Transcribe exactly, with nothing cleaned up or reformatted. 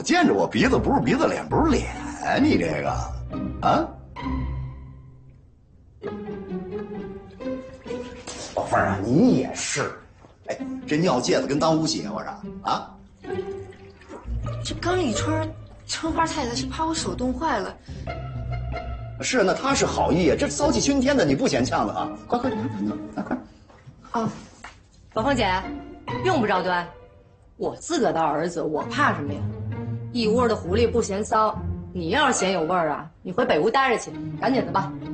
见着我鼻子不是鼻子，脸不是脸，你这个，啊？宝凤啊，你也是，哎，这尿介子跟当污血，我说啊。 这刚一川春花太太是怕我手冻坏了。 是，那他是好意，这骚气熏天的，你不嫌呛的啊？快快快，快快！ 哦， 宝凤姐，用不着端，我自个的儿子，我怕什么呀？一窝的狐狸不嫌骚，你要是嫌有味儿啊，你回北屋待着去，赶紧的吧。